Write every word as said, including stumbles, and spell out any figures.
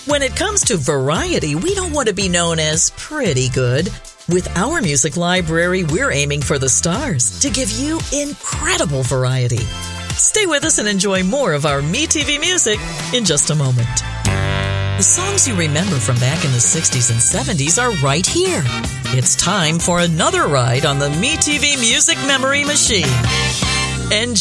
When it comes to variety, we don't want to be known as pretty good. With our music library, we're aiming for the stars to give you incredible variety. Stay with us and enjoy more of our MeTV music in just a moment. The songs you remember from back in the sixties and seventies are right here. It's time for another ride on the MeTV Music Memory Machine. Enjoy.